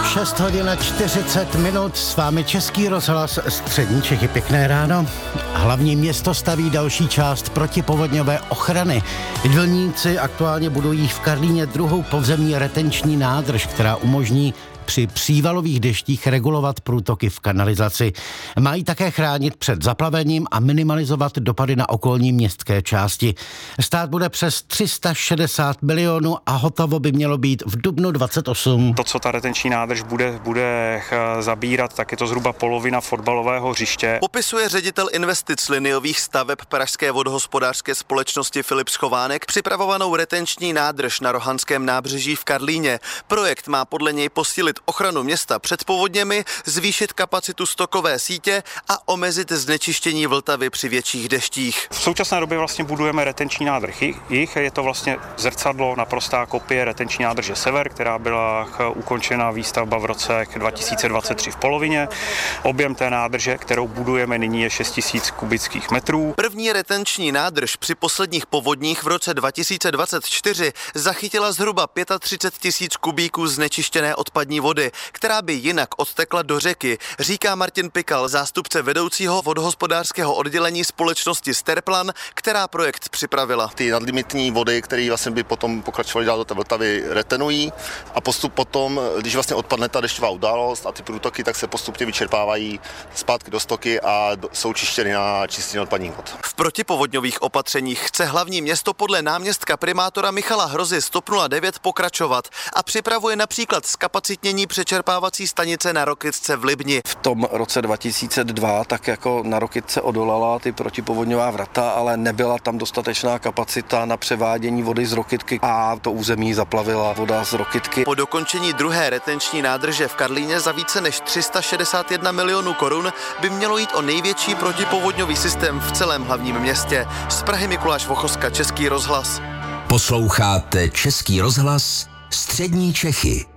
6 hodin a 40 minut, s vámi Český rozhlas Střední Čechy. Pěkné ráno. Hlavní město staví další část protipovodňové ochrany. Dělníci aktuálně budují v Karlíně druhou podzemní retenční nádrž, která umožní při přívalových deštích regulovat průtoky v kanalizaci. Mají také chránit před zaplavením a minimalizovat dopady na okolní městské části. Stát bude přes 360 milionů a hotovo by mělo být v dubnu 28. To, co ta retenční nádrž bude zabírat, tak je to zhruba polovina fotbalového hřiště. Popisuje ředitel investic liniových staveb Pražské vodohospodářské společnosti Filip Schovánek připravovanou retenční nádrž na Rohanském nábřeží v Karlíně. Projekt má podle něj posílit ochranu města před povodněmi, zvýšit kapacitu stokové sítě a omezit znečištění Vltavy při větších deštích. V současné době vlastně budujeme retenční nádrž Jih, je to vlastně zrcadlo, naprostá kopie retenční nádrže Sever, která byla ukončena výstavba v roce 2023 v polovině. Objem té nádrže, kterou budujeme nyní, je 6 000 kubických metrů. První retenční nádrž při posledních povodních v roce 2024 zachytila zhruba 35 000 kubíků znečištěné odpadní vody, která by jinak odtekla do řeky, říká Martin Pikal, zástupce vedoucího vodohospodářského oddělení společnosti Sterplan, která projekt připravila. Ty nadlimitní vody, které vlastně by potom pokračovaly dál do té Vltavy, retenují a postup potom, když vlastně odpadne ta dešťová událost a ty průtoky, tak se postupně vyčerpávají zpátky do stoky a jsou čištěny na čistění odpadních vod. V protipovodňových opatřeních chce hlavní město podle náměstka primátora Michala Hrozy z TOP 09 pokračovat a připravuje například zkapacitnění přečerpávací stanice na Rokytce v Libni. V tom roce 2002 tak jako na Rokytce odolala ty protipovodňová vrata, ale nebyla tam dostatečná kapacita na převádění vody z Rokytky a to území zaplavila voda z Rokytky. Po dokončení druhé retenční nádrže v Karlíně za více než 361 milionů korun by mělo jít o největší protipovodňový systém v celém hlavním městě. Z Prahy Mikuláš Vochoska, Český rozhlas. Posloucháte Český rozhlas Střední Čechy.